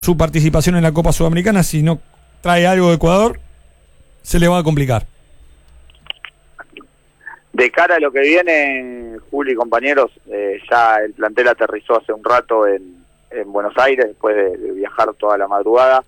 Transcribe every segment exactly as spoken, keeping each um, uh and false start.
su participación en la Copa Sudamericana. Si no trae algo de Ecuador, se le va a complicar. De cara a lo que viene, Juli y compañeros, eh, ya el plantel aterrizó hace un rato en, en Buenos Aires, después de, de viajar toda la madrugada,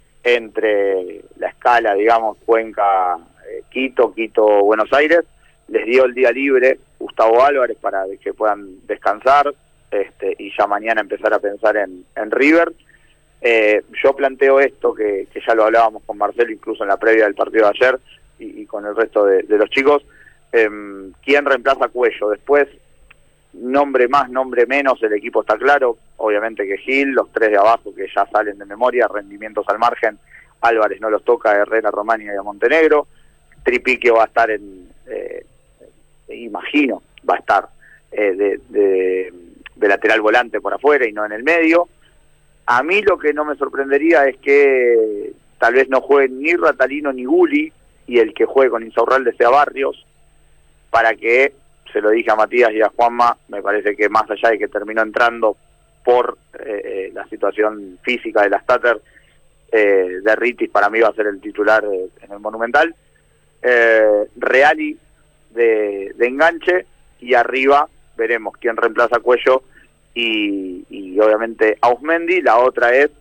entre la escala, digamos, Cuenca, eh, Quito, Quito, Buenos Aires. Les dio el día libre Gustavo Álvarez para que puedan descansar este, y ya mañana empezar a pensar en, en River. Eh, yo planteo esto, que, que ya lo hablábamos con Marcelo incluso en la previa del partido de ayer y, y con el resto de, de los chicos. Eh, ¿Quién reemplaza a Cuello? Después, nombre más, nombre menos, el equipo está claro. Obviamente que Gil, los tres de abajo que ya salen de memoria, rendimientos al margen. Álvarez no los toca, Herrera, Romani y a Montenegro. Tripiquio va a estar en, eh, imagino, va a estar eh, de, de, de lateral volante por afuera y no en el medio. A mí lo que no me sorprendería es que tal vez no jueguen ni Ratalino ni Gulli, y el que juegue con Insaurralde sea Barrios, para que, se lo dije a Matías y a Juanma, me parece que más allá de que terminó entrando por eh, la situación física de la Stater, eh, de Ritis para mí va a ser el titular eh, en el Monumental. Eh, Reali de, de enganche, y arriba veremos quién reemplaza a Cuello y, y obviamente Ausmendi. La otra es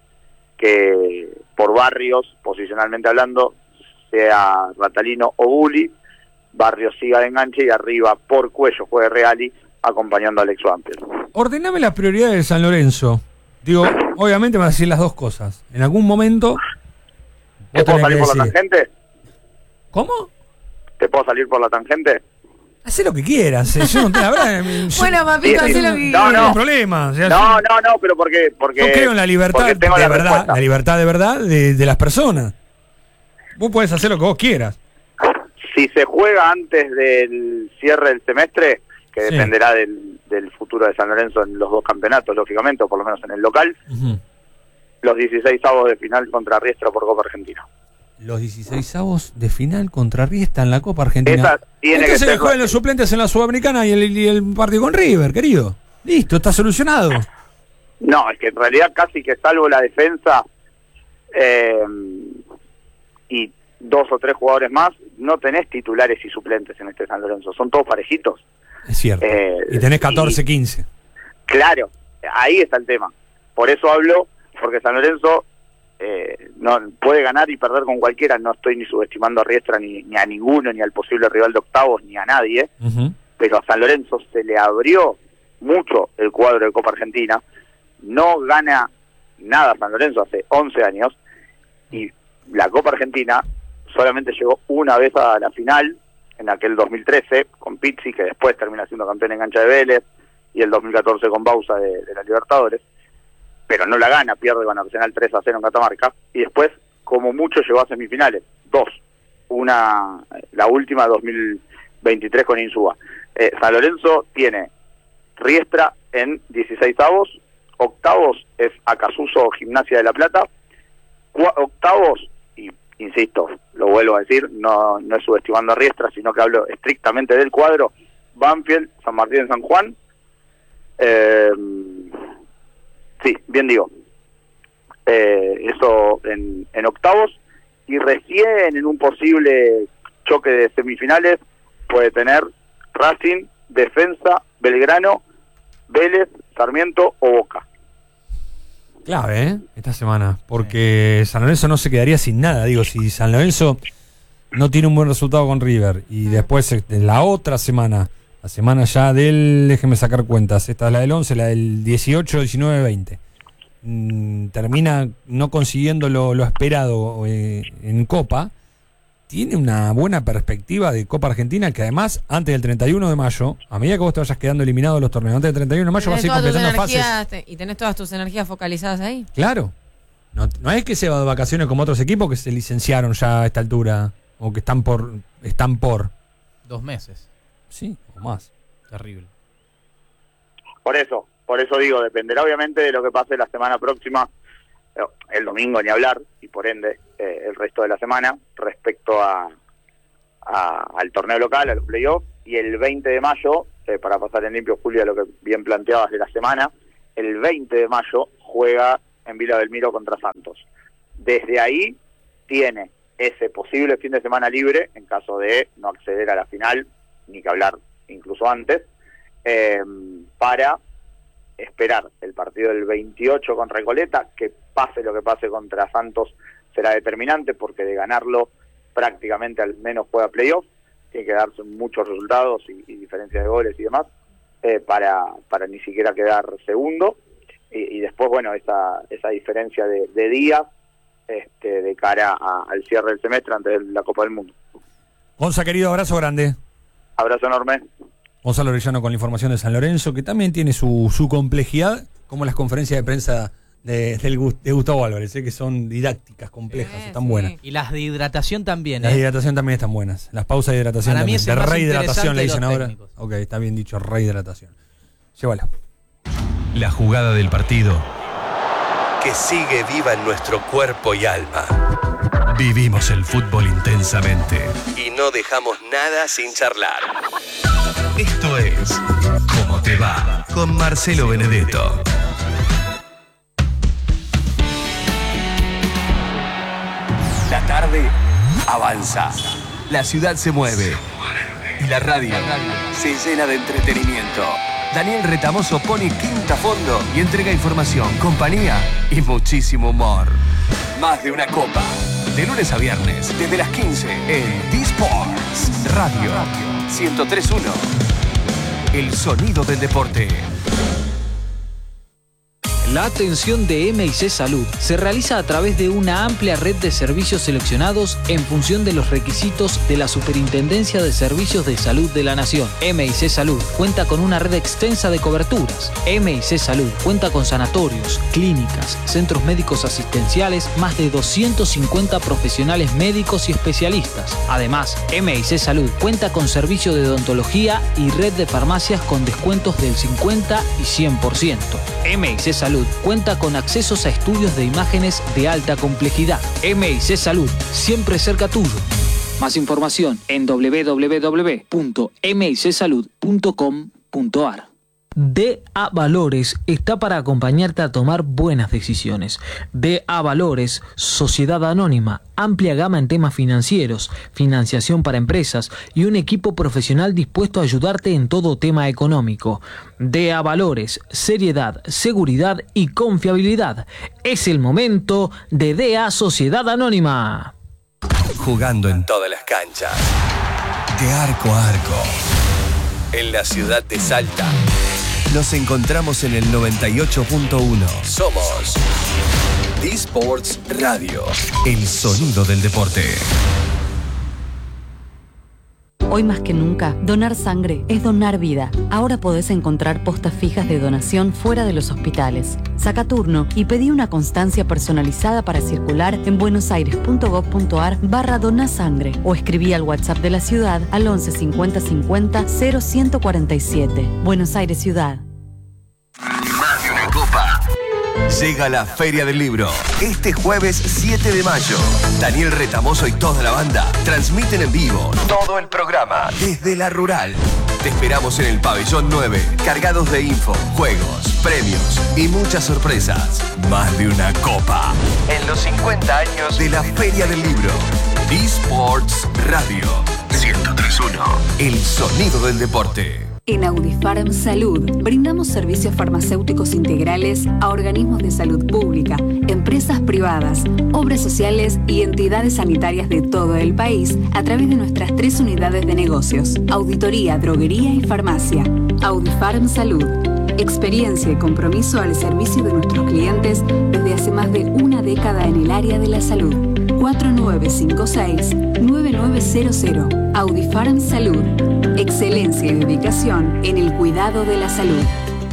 que por Barrios, posicionalmente hablando, sea Ratalino o Gulli, Barrios siga de enganche y arriba por Cuello juegue Reali acompañando a Alex Banfield. Ordename las prioridades de San Lorenzo. Digo, obviamente van a decir las dos cosas. En algún momento... ¿Te puedo salir por la tangente? ¿Cómo? ¿Te puedo salir por la tangente? Hacé lo que quieras. Yo no te la verdad. Bueno, papito, hacé lo que no, quieras. no. No, problema. O sea, No, no, no, pero porque... porque yo creo en la libertad de tengo la verdad, respuesta. la libertad de verdad de, de las personas. Vos podés hacer lo que vos quieras. Si se juega antes del cierre del semestre, que Sí. dependerá del, del futuro de San Lorenzo en los dos campeonatos, lógicamente, o por lo menos en el local, Uh-huh. los dieciséis avos de final contra Riestra por Copa Argentina. Los dieciseisavos de final contra Riestra en la Copa Argentina. Esa tiene Entonces que que ser... jueguen los suplentes en la Sudamericana y el, y el partido con River, querido. Listo, está solucionado. No, es que en realidad casi que salvo la defensa eh, y dos o tres jugadores más, no tenés titulares y suplentes en este San Lorenzo, son todos parejitos. Es cierto. Eh, y tenés catorce, y- quince. Claro, ahí está el tema. Por eso hablo, porque San Lorenzo eh, no puede ganar y perder con cualquiera. No estoy ni subestimando a Riestra, ni, ni a ninguno, ni al posible rival de octavos, ni a nadie. Uh-huh. Pero a San Lorenzo se le abrió mucho el cuadro de Copa Argentina. No gana nada San Lorenzo hace once años. Y la Copa Argentina solamente llegó una vez a la final, en aquel dos mil trece, con Pizzi, que después termina siendo campeón en cancha de Vélez, y el dos mil catorce con Bausa de, de la Libertadores, pero no la gana, pierde con Arsenal tres a cero en Catamarca, y después, como mucho, llegó a semifinales, dos, una, la última dos mil veintitrés con Insúa. Eh, San Lorenzo tiene Riestra en dieciséis avos, octavos es Acasuso Gimnasia de la Plata, Cua- octavos, y insisto, lo vuelvo a decir, no, no es subestimando a Riestra, sino que hablo estrictamente del cuadro, Banfield, San Martín, San Juan, eh, sí, bien digo, eh, eso en, en octavos, y recién en un posible choque de semifinales puede tener Racing, Defensa, Belgrano, Vélez, Sarmiento o Boca. Clave, ¿eh? Esta semana. Porque San Lorenzo no se quedaría sin nada. Digo, si San Lorenzo no tiene un buen resultado con River y después este, la otra semana, la semana ya del, déjenme sacar cuentas, esta es la del once, la del dieciocho, diecinueve, veinte, mm, termina no consiguiendo lo, lo esperado eh, en Copa, tiene una buena perspectiva de Copa Argentina, que además, antes del treinta y uno de mayo, a medida que vos te vayas quedando eliminado de los torneos, antes del treinta y uno de mayo vas a Tenés ir todas tus completando energías, fases. te- y tenés todas tus energías focalizadas ahí. Claro. No, no es que se va de vacaciones como otros equipos que se licenciaron ya a esta altura, o que están por están por Dos meses. sí, o más. Terrible. Por eso, por eso digo, dependerá obviamente de lo que pase la semana próxima, eh, el domingo ni hablar, y por ende eh, el resto de la semana, respecto a, a al torneo local, a los playoffs, y el veinte de mayo, eh, para pasar en limpio, Julio, a lo que bien planteabas de la semana, el veinte de mayo juega en Villa Belmiro contra Santos. Desde ahí tiene ese posible fin de semana libre en caso de no acceder a la final, ni que hablar incluso antes, eh, para esperar el partido del veintiocho con Recoleta, que pase lo que pase contra Santos será determinante, porque de ganarlo prácticamente al menos juega playoff, tiene que darse muchos resultados y, y diferencias de goles y demás, eh, para, para ni siquiera quedar segundo, y, y después, bueno, esa, esa diferencia de, de días este, de cara a, al cierre del semestre antes de la Copa del Mundo. Gonza, querido, abrazo grande. Abrazo enorme. Gonzalo Orellano con la información de San Lorenzo, que también tiene su, su complejidad, como las conferencias de prensa de, del, de Gustavo Álvarez, ¿eh? Que son didácticas, complejas, Sí, están sí. buenas. Y las de hidratación también, Las de ¿eh? hidratación también están buenas. Las pausas de hidratación Para mí también. es De el más rehidratación le interesante dicen de los ahora. técnicos. Ok, está bien dicho, rehidratación. Llévala. La jugada del partido que sigue viva en nuestro cuerpo y alma. Vivimos el fútbol intensamente y no dejamos nada sin charlar. Esto es ¿Cómo te va? Con Marcelo Benedetto. La tarde avanza. La ciudad se mueve. Y la radio se llena de entretenimiento. Daniel Retamoso pone quinta a fondo y entrega información, compañía y muchísimo humor. Más de una copa. De lunes a viernes, desde las quince, en D-Sports Radio ciento tres punto uno. El sonido del deporte. La atención de M I C Salud se realiza a través de una amplia red de servicios seleccionados en función de los requisitos de la Superintendencia de Servicios de Salud de la Nación. M I C Salud cuenta con una red extensa de coberturas. M I C Salud cuenta con sanatorios, clínicas, centros médicos asistenciales, más de doscientos cincuenta profesionales médicos y especialistas. Además, M I C Salud cuenta con servicio de odontología y red de farmacias con descuentos del cincuenta y cien por ciento. M I C Salud cuenta con accesos a estudios de imágenes de alta complejidad. M I C Salud, siempre cerca tuyo. Más información en doble u doble u doble u punto m i c salud punto com punto a r. D A Valores está para acompañarte a tomar buenas decisiones. D A Valores, Sociedad Anónima, amplia gama en temas financieros, financiación para empresas y un equipo profesional dispuesto a ayudarte en todo tema económico. D A Valores, seriedad, seguridad y confiabilidad. Es el momento de D A Sociedad Anónima. Jugando en todas las canchas. De arco a arco. En la ciudad de Salta. Nos encontramos en el noventa y ocho punto uno. Somos D-Sports Radio. El sonido del deporte. Hoy más que nunca, donar sangre es donar vida. Ahora podés encontrar postas fijas de donación fuera de los hospitales. Saca turno y pedí una constancia personalizada para circular en buenosaires.gov.ar barra donasangre o escribí al WhatsApp de la ciudad al once cincuenta cincuenta cero ciento cuarenta y siete. Buenos Aires Ciudad. Más de una copa. Llega la Feria del Libro. Este jueves siete de mayo. Daniel Retamoso y toda la banda transmiten en vivo todo el programa desde la Rural. Te esperamos en el pabellón nueve, cargados de info, juegos, premios y muchas sorpresas. Más de una copa. En los cincuenta años de la Feria del Libro. D-Sports Radio ciento tres punto uno. El sonido del deporte. En Audifarm Salud brindamos servicios farmacéuticos integrales a organismos de salud pública, empresas privadas, obras sociales y entidades sanitarias de todo el país a través de nuestras tres unidades de negocios: auditoría, droguería y farmacia. Audifarm Salud. Experiencia y compromiso al servicio de nuestros clientes desde hace más de una década en el área de la salud. cuatro nueve cinco seis nueve nueve cero cero. Audifarm Salud. Excelencia y dedicación en el cuidado de la salud.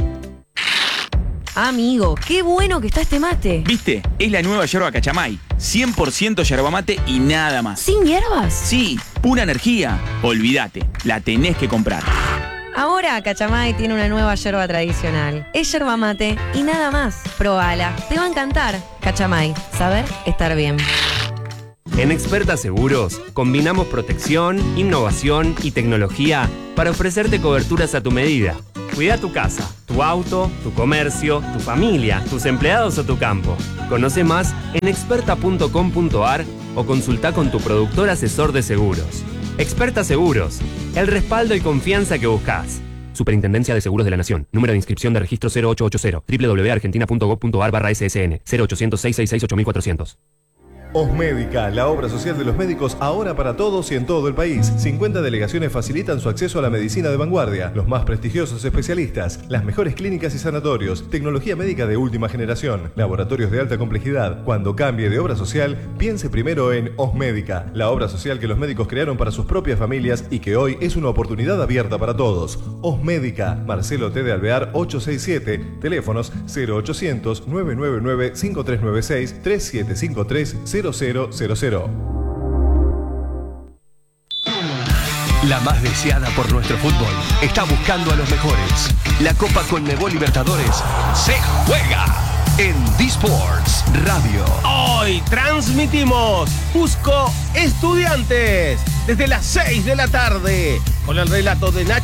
Amigo, qué bueno que está este mate. ¿Viste? Es la nueva yerba Cachamay. cien por ciento yerba mate y nada más. ¿Sin hierbas? Sí, pura energía. Olvídate, la tenés que comprar. Ahora Cachamay tiene una nueva yerba tradicional. Es yerba mate y nada más. Probala, te va a encantar. Cachamay, saber estar bien. En Experta Seguros combinamos protección, innovación y tecnología para ofrecerte coberturas a tu medida. Cuida tu casa, Tu auto, tu comercio, tu familia, tus empleados o tu campo. Conoce más en experta punto com punto ar o consulta con tu productor asesor de seguros. Experta Seguros, el respaldo y confianza que buscas. Superintendencia de Seguros de la Nación. Número de inscripción de registro cero ocho ocho cero. doble u doble u doble u punto argentina punto gob punto ar barra ese ese ene. cero ochocientos, seiscientos sesenta y seis, ocho mil cuatrocientos. Osmédica, la obra social de los médicos ahora para todos y en todo el país. cincuenta delegaciones facilitan su acceso a la medicina de vanguardia, los más prestigiosos especialistas, las mejores clínicas y sanatorios, tecnología médica de última generación, laboratorios de alta complejidad. Cuando cambie de obra social, piense primero en Osmédica, la obra social que los médicos crearon para sus propias familias y que hoy es una oportunidad abierta para todos. Osmédica, Marcelo T. de Alvear ochocientos sesenta y siete, teléfonos cero ochocientos, nueve nueve nueve, cinco tres nueve seis, tres siete cinco tres, cero cero cero cero. La más deseada por nuestro fútbol está buscando a los mejores. La Copa Conmebol Libertadores se juega en D-Sports Radio. Hoy transmitimos Cusco Estudiantes desde las seis de la tarde con el relato de Nacho